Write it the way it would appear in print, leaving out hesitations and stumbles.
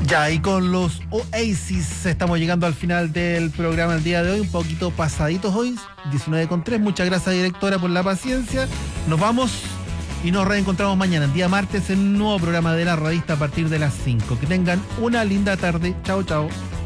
Ya, y con los Oasis estamos llegando al final del programa el día de hoy, un poquito pasaditos hoy, 19:03. Muchas gracias, directora, por la paciencia. Nos vamos y nos reencontramos mañana, el día martes, en un nuevo programa de La Radista a partir de las 5. Que tengan una linda tarde. Chao, chao.